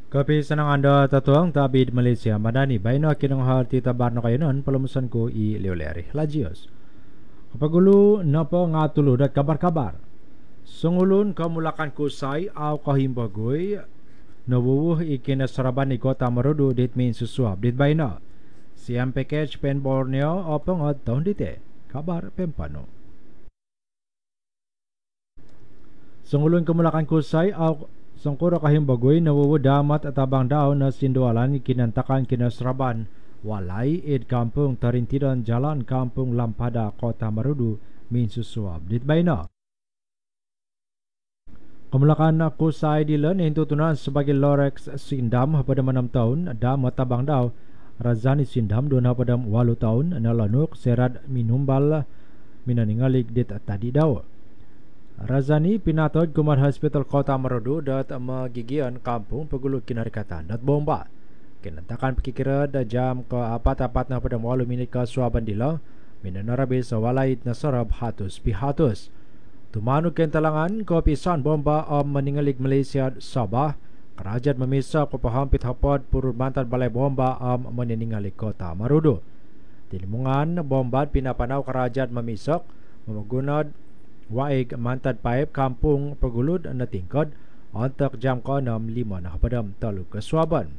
Kapi senang anda tatuang tabid Malaysia madani baino kinong hal tita barno kayo nun palumusan ko i leoleri lajios. Kapagulu napa ngatulu dat kabar-kabar. Sungulun kamulakan kusay aw kahimbagoy nawuwuh ikinasaraban ni Kota Marudu dit min susuab dit baino. Siam package pen Borneo opong at tahun dite. Kabar pempano. Sungulun kamulakan kusay aw sangkura kahimbagoy nawuwudamat at abang daw na sindualan kinantakan kinasraban walay id kampung Tarintidan Jalan Kampung Lampada Kota Marudu min susuab dit bayna. Kamulakan na kusay dilan hintutunan sebagai Lorex Sindam pada 6 tahun dan matabang daw Razani Sindam doon pada 8 tahun na lanuk serad minumbal minaningalig dit tadi daw. Razani pinatod kumar hospital Kota Marudu dat magigian kampung pagulog kinarikatan dat bomba. Kinantakan pikikira da jam ke apat-apat na pada 8 minit ka suaban dila minanarabi sa walait na sarab hatus pihatus. Tumanog kentalangan ko pisan bomba am maningalig Malaysia Sabah. Kerajaan memisa ko pahampit hapod purul mantan balay bomba am maningalig Kota Marudu. Tilimungan bomba pinapanaw kerajaan memisak memagunad waig mantad paip kampung pagulod na tingkod antak jam ko 6:05 na kapadam talo kaswaban.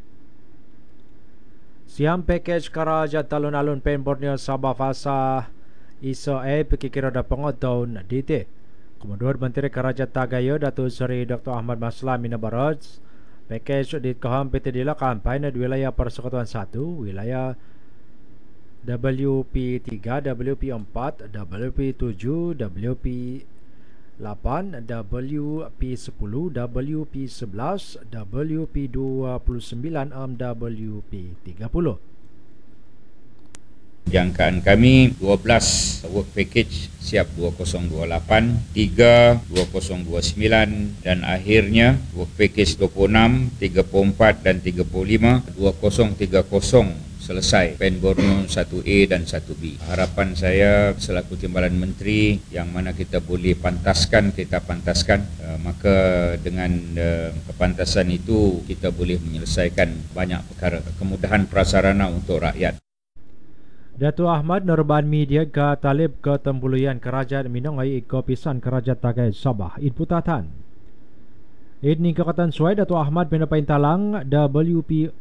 Siam package karajat talon-alon pen Borneo Sabah fasa isa pikikira da pangotaw na dite. Komodor Menteri Kerajaan Tagayo Datuk Seri Dr. Ahmad Maslami na Baraj package dit kahampit dila kampay na wilayah Persekutuan 1, wilayah WP3, WP4, WP7, WP8, WP10, WP11, WP29, WP30. Jangkaan kami 12 work package siap 2028, 3 2029 dan akhirnya work package 26, 34 dan 35, 2030 selesai pen Borneo 1A dan 1B. Harapan saya selaku Timbalan Menteri yang mana kita boleh pantaskan, maka dengan kepantasan itu kita boleh menyelesaikan banyak perkara, kemudahan prasarana untuk rakyat. Datuk Ahmad Norban Media ke talib ke tembuluyan kerajaan Minongai ikopisan kerajaan Tagai Sabah Inputatan. Ini kekatan suai Datuk Ahmad pinapaintalang WP6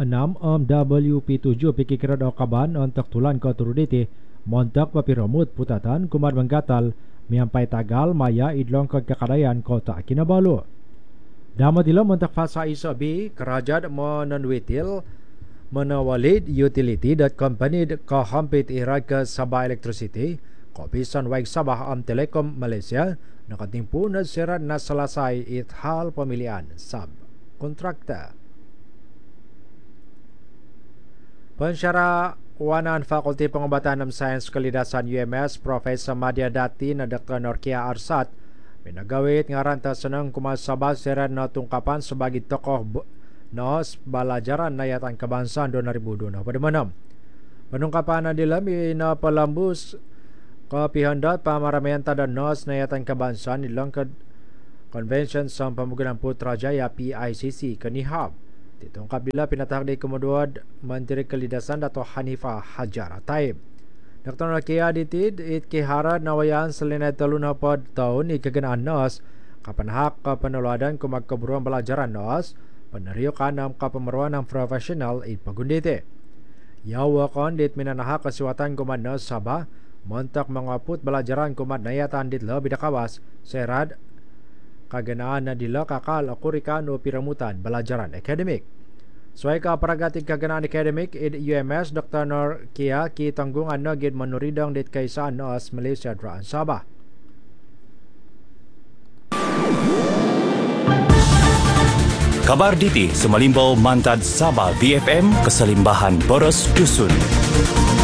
WP7 pikikira daw kaban untuk tulan ke turuditi montak papiramut putatan kumar menggatal miampay tagal maya idlong ke kekadayan Kota Kinabalu. Damat ilo montak fasa isa B kerajaan menanwitil menawalid utility dat company kahampit irad ke Sabah Electricity kopisan waig Sabah am Telekom Malaysia nakatimpu na sirat na salasay ithal pemilihan sub kontrakta. Pensyarawanan Fakulti Pengobatan dan Sains Kalidasan UMS Profesor Madya Dati na Dr. Norkia Arsat pinagawit ngaran ta senang kumasabas siran na tungkapan sebagai tokoh nos balajaran nayatan kebangsaan 2026 pada manam. Penungkapan na dilam ina palambus kapihandat pamaramihan tada nos nayatan kebangsaan ilang ke Convention sa Pamugunan Putrajaya PICC kanihab. Ditungkap bila pinatahak di Kemuduad Menteri Kalidasan Dato' Hanifah Hajar Taib. Dr. Nakia ditid it kiharad nawayan selinay talunapod tahun ikaganaan nos kapanahak kapanuladan kumagkaburuan belajaran nos peneriyo kanam kapameruan ng profesional it pagundite. Yawakon dit minanahak kasiwatan kumad nos Sabah montak mangaput belajaran kumad nayatan dit lebih dakawas serad kaganaan na dila kakal kurikano piramutan belajaran akademik. Suai ka paragating kaganaan akademik id UMS Dr. Norkia ki tanggungan na gid manuridang dit kaysaan nos Malaysia Draan Sabah. Kabar diti sumalimbao mantad Sabah VFM keselimbahan boros dusun.